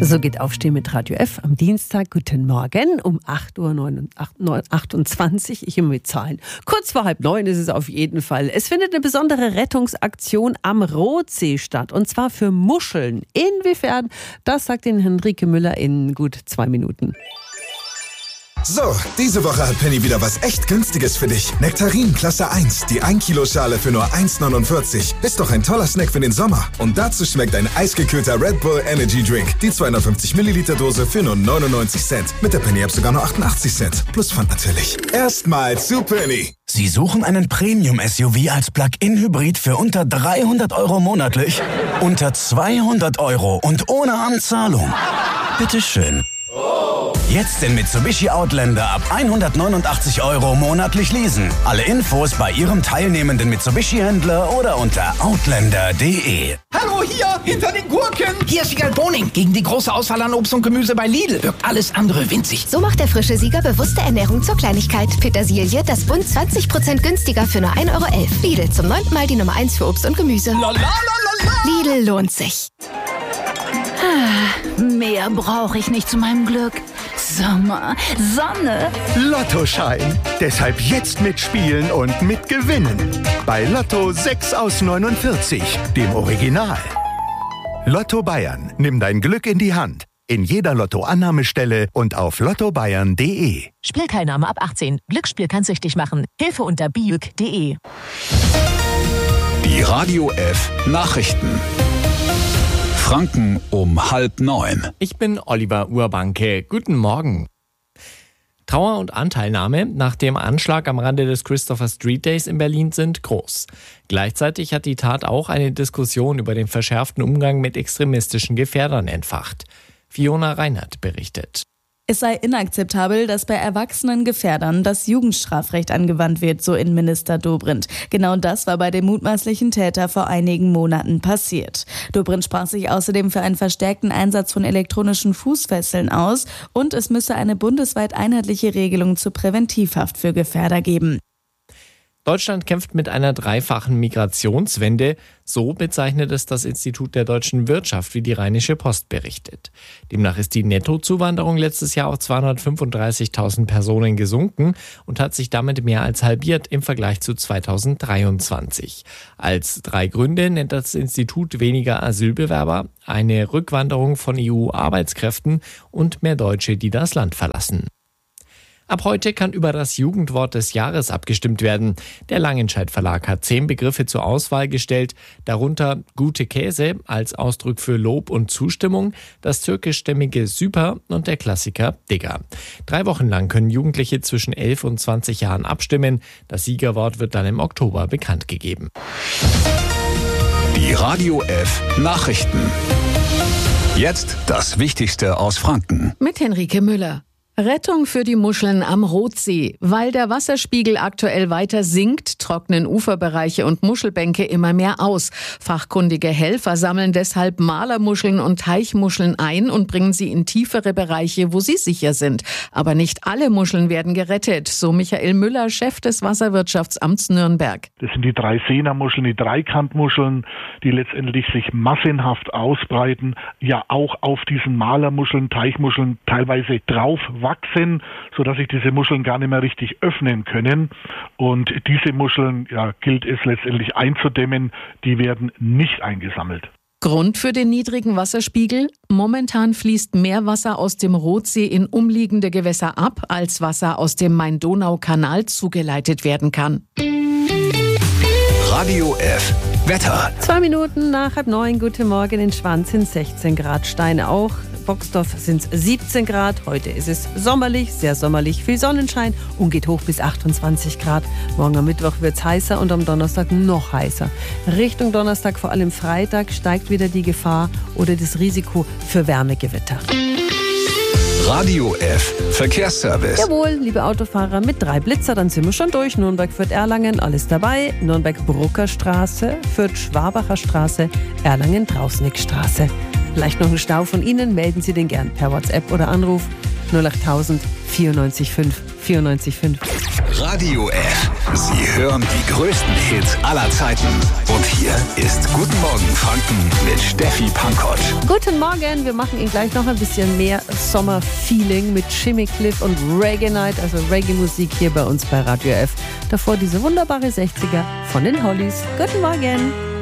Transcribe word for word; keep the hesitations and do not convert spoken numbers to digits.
So geht Aufstehen mit Radio F am Dienstag. Guten Morgen um acht Uhr achtundzwanzig. Ich immer mit Zahlen. Kurz vor halb neun ist es auf jeden Fall. Es findet eine besondere Rettungsaktion am Rotsee statt. Und zwar für Muscheln. Inwiefern? Das sagt Ihnen Henrike Müller in gut zwei Minuten. So, diese Woche hat Penny wieder was echt Günstiges für dich. Nektarin Klasse eins, die ein Kilo Schale für nur eins neunundvierzig. Ist doch ein toller Snack für den Sommer. Und dazu schmeckt ein eisgekühlter Red Bull Energy Drink. Die zweihundertfünfzig Milliliter Dose für nur neunundneunzig Cent. Mit der Penny-App sogar nur achtundachtzig Cent. Plus Pfand natürlich. Erstmal zu Penny. Sie suchen einen Premium-S U V als Plug-in-Hybrid für unter dreihundert Euro monatlich? Unter zweihundert Euro und ohne Anzahlung? Bitteschön. Jetzt den Mitsubishi Outlander ab hundertneunundachtzig Euro monatlich leasen. Alle Infos bei Ihrem teilnehmenden Mitsubishi-Händler oder unter outlander punkt de. Hallo, hier, hinter den Gurken. Hier ist Sieger Boning. Gegen die große Auswahl an Obst und Gemüse bei Lidl wirkt alles andere winzig. So macht der frische Sieger bewusste Ernährung zur Kleinigkeit. Petersilie, das Bund zwanzig Prozent günstiger für nur ein Euro elf. Lidl, zum neunten Mal die Nummer eins für Obst und Gemüse. La, la, la, la, la. Lidl lohnt sich. Ah, mehr brauche ich nicht zu meinem Glück. Sommer, Sonne. Lottoschein. Deshalb jetzt mitspielen und mitgewinnen. Bei Lotto sechs aus neunundvierzig, dem Original. Lotto Bayern. Nimm dein Glück in die Hand. In jeder Lotto-Annahmestelle und auf lotto bayern punkt de. Spielteilnahme ab achtzehn. Glücksspiel kann süchtig machen. Hilfe unter biüg punkt de. Die Radio F Nachrichten. Franken um halb neun. Ich bin Oliver Urbanke. Guten Morgen. Trauer und Anteilnahme nach dem Anschlag am Rande des Christopher Street Days in Berlin sind groß. Gleichzeitig hat die Tat auch eine Diskussion über den verschärften Umgang mit extremistischen Gefährdern entfacht. Fiona Reinhardt berichtet. Es sei inakzeptabel, dass bei erwachsenen Gefährdern das Jugendstrafrecht angewandt wird, so Innenminister Dobrindt. Genau das war bei dem mutmaßlichen Täter vor einigen Monaten passiert. Dobrindt sprach sich außerdem für einen verstärkten Einsatz von elektronischen Fußfesseln aus und es müsse eine bundesweit einheitliche Regelung zur Präventivhaft für Gefährder geben. Deutschland kämpft mit einer dreifachen Migrationswende. So bezeichnet es das Institut der deutschen Wirtschaft, wie die Rheinische Post berichtet. Demnach ist die Nettozuwanderung letztes Jahr auf zweihundertfünfunddreißigtausend Personen gesunken und hat sich damit mehr als halbiert im Vergleich zu zweitausenddreiundzwanzig. Als drei Gründe nennt das Institut weniger Asylbewerber, eine Rückwanderung von E U-Arbeitskräften und mehr Deutsche, die das Land verlassen. Ab heute kann über das Jugendwort des Jahres abgestimmt werden. Der Langenscheidt Verlag hat zehn Begriffe zur Auswahl gestellt, darunter gute Käse als Ausdruck für Lob und Zustimmung, das türkischstämmige Süper und der Klassiker Digger. Drei Wochen lang können Jugendliche zwischen elf und zwanzig Jahren abstimmen. Das Siegerwort wird dann im Oktober bekannt gegeben. Die Radio F Nachrichten. Jetzt das Wichtigste aus Franken. Mit Henrike Müller. Rettung für die Muscheln am Rotsee. Weil der Wasserspiegel aktuell weiter sinkt, trocknen Uferbereiche und Muschelbänke immer mehr aus. Fachkundige Helfer sammeln deshalb Malermuscheln und Teichmuscheln ein und bringen sie in tiefere Bereiche, wo sie sicher sind. Aber nicht alle Muscheln werden gerettet, so Michael Müller, Chef des Wasserwirtschaftsamts Nürnberg. Das sind die Dreisehnermuscheln, die Dreikantmuscheln, die letztendlich sich massenhaft ausbreiten, ja auch auf diesen Malermuscheln, Teichmuscheln teilweise drauf wachsen, sodass sich diese Muscheln gar nicht mehr richtig öffnen können. Und diese Muscheln, ja, gilt es letztendlich einzudämmen, die werden nicht eingesammelt. Grund für den niedrigen Wasserspiegel? Momentan fließt mehr Wasser aus dem Rotsee in umliegende Gewässer ab, als Wasser aus dem Main-Donau-Kanal zugeleitet werden kann. Radio F Wetter. Zwei Minuten nach halb neun. Guten Morgen. In Schwanz sind sechzehn Grad, Steine auch. Boxdorf sind es siebzehn Grad. Heute ist es sommerlich, sehr sommerlich, viel Sonnenschein und geht hoch bis achtundzwanzig Grad. Morgen am Mittwoch wird es heißer und am Donnerstag noch heißer. Richtung Donnerstag, vor allem Freitag, steigt wieder die Gefahr oder das Risiko für Wärmegewitter. Radio F Verkehrsservice. Jawohl, liebe Autofahrer, mit drei Blitzer, dann sind wir schon durch. Nürnberg, Fürth, Erlangen, alles dabei. Nürnberg-Brucker Straße, Fürth-Schwabacher Straße, Erlangen-Drausnickstraße. Vielleicht noch ein Stau von Ihnen, melden Sie den gern per WhatsApp oder Anruf null acht tausend vierundneunzig fünf vierundneunzig fünf. Radio F. Sie hören die größten Hits aller Zeiten. Und hier ist Guten Morgen Franken mit Steffi Pankoć. Guten Morgen, wir machen Ihnen gleich noch ein bisschen mehr Sommerfeeling mit Jimmy Cliff und Reggae Night, also Reggae-Musik hier bei uns bei Radio F. Davor diese wunderbare sechziger von den Hollies. Guten Morgen.